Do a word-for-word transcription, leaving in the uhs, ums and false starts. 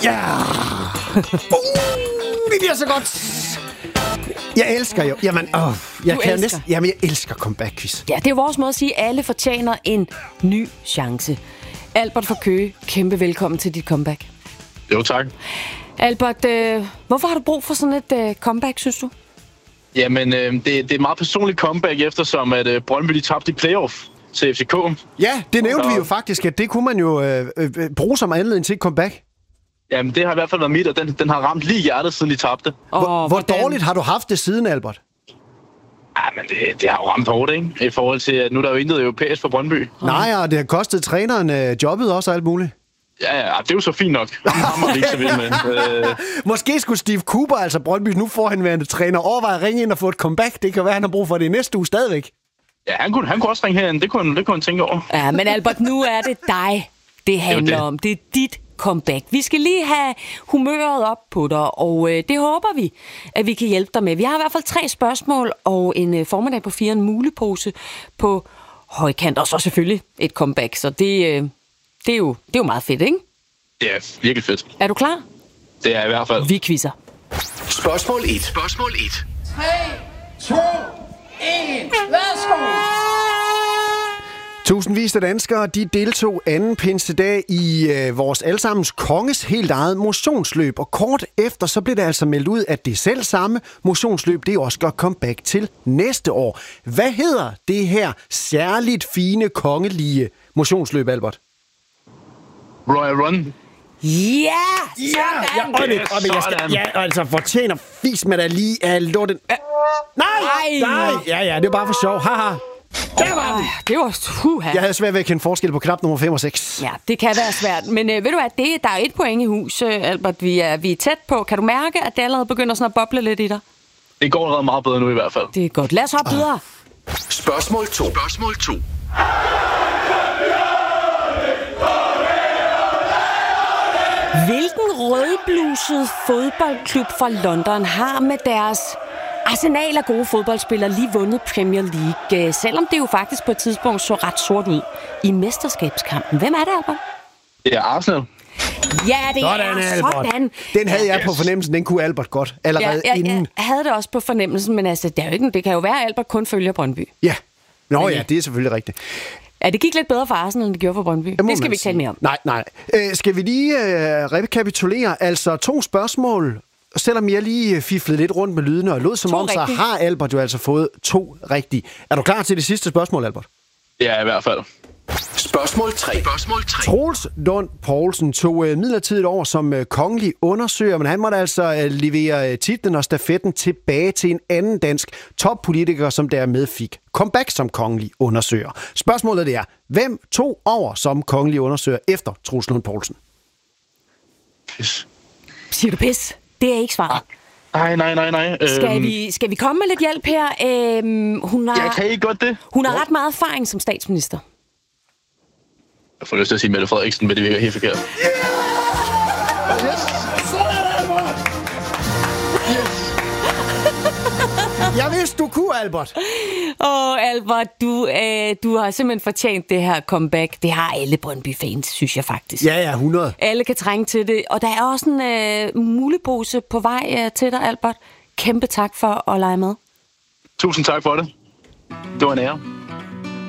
Ja! Uh, det bliver så godt! Jeg elsker jo. Jamen, åh, jeg Du kan elsker. næsten. Jamen, jeg elsker comeback-quiz. Ja, det er vores måde at sige, at alle fortjener en ny chance. Albert fra Køge, kæmpe velkommen til dit comeback. Jo, tak. Albert, øh, hvorfor har du brug for sådan et øh, comeback, synes du? Jamen, øh, det, det er et meget personligt comeback, eftersom at øh, Brøndby de tabte i playoff til F C K. Ja, det nævnte Så- vi jo faktisk, at det kunne man jo øh, øh, bruge som anledning til et comeback. Jamen, det har i hvert fald været mit, og den, den har ramt lige hjertet, siden de tabte. Hvor, Og hvor hvordan- dårligt har du haft det siden, Albert? Ja, men det, det har jo ramt hårdt, ikke? I forhold til, at nu er der jo intet europæisk for Brøndby. Nej, og det har kostet træneren øh, jobbet også og alt muligt. Ja, ja, det er jo så fint nok. Det har man ikke så vild med. Øh, Måske skulle Steve Cooper, altså Brøndbys nu forhenværende træner, overveje at ringe ind og få et comeback. Det kan være, han har brug for det i næste uge stadigvæk. ja, han kunne, han kunne også ringe herind. Det kunne, det kunne han tænke over. Ja, men Albert, nu er det dig, det handler det. om. Det er dit comeback. Vi skal lige have humøret op på dig, og øh, det håber vi, at vi kan hjælpe dig med. Vi har i hvert fald tre spørgsmål, og en øh, formiddag på fire, en mulepose på højkant, og så selvfølgelig et comeback. Så det, øh, det, er, jo, det er jo meget fedt, ikke? Det er virkelig fedt. Er du klar? Det er i hvert fald. Vi quizzer. Spørgsmål et. Spørgsmål et. tre, to, et. Værsgo! Tusindvis af danskere, de deltog anden pinsedag i øh, vores allesammens konges helt eget motionsløb. Og kort efter, så blev det altså meldt ud, at det selv samme motionsløb, det også gør comeback til næste år. Hvad hedder det her særligt fine kongelige motionsløb, Albert? Royal Run. Ja! Sådan! og det, og det, jeg skal, Sådan. ja, altså fortjener fis med dig lige af lorten. Nej, Nej. nej, ja, ja, det er bare for sjov. Haha. Der var den. Det var huha. Jeg havde svært ved at kende forskel på knap nummer fem og seks. Ja, det kan være svært. Men øh, ved du hvad, det, der er et point i hus, øh, Albert. Vi er, vi er tæt på. Kan du mærke, at det allerede begynder sådan at boble lidt i dig? Det går allerede meget bedre nu i hvert fald. Det er godt. Lad os hoppe videre. Spørgsmål to. Spørgsmål to. Hvilken rødbluset fodboldklub fra London har med deres arsenal af gode fodboldspillere lige vundet Premier League, selvom det jo faktisk på et tidspunkt så ret sort ud i mesterskabskampen? Hvem er det, Albert? Det er Arsenal. Ja, det Sådan, er Albert. sådan. Den havde jeg på fornemmelsen, den kunne Albert godt allerede Ja, jeg, inden. jeg havde det også på fornemmelsen, men altså, det, er jo ikke, det kan jo være, at Albert kun følger Brøndby. Ja. Nå Men ja, ja. det er selvfølgelig rigtigt. Ja, det gik lidt bedre for Arsenal, end det gjorde for Brøndby. Det, må det skal man vi ikke tale sige. mere om. Nej, nej. Øh, skal vi lige øh, rekapitulere? Altså to spørgsmål. Selvom jeg lige fiflede lidt rundt med lydene og lød som To om, så rigtige. har Albert jo altså fået to rigtige. Er du klar til det sidste spørgsmål, Albert? Det er i hvert fald. Spørgsmål tre. Spørgsmål tre. Troels Lund Poulsen tog øh, midlertidigt over som øh, kongelig undersøger, men han måtte altså øh, levere øh, titlen og stafetten tilbage til en anden dansk toppolitiker, som dermed fik comeback som kongelig undersøger. Spørgsmålet det er, hvem tog over som kongelig undersøger efter Troels Lund Poulsen? Pis. Siger du pis? Det er ikke svaret. Nej, nej, nej, nej. Skal Øhm, vi, skal vi komme med lidt hjælp her? Øhm, hun har, Jeg kan ikke godt det. hun har ret meget erfaring som statsminister. Jeg får lyst til at sige Mette Frederiksen, men det virker helt forkert. Jeg vidste, du kunne, Albert. Åh, oh, Albert, du, øh, du har simpelthen fortjent det her comeback. Det har alle Brøndby-fans, synes jeg faktisk. Ja, ja, hundrede. Alle kan trænge til det. Og der er også en øh, mulepose på vej øh, til dig, Albert. Kæmpe tak for at lege med. Tusind tak for det. Det var en ære.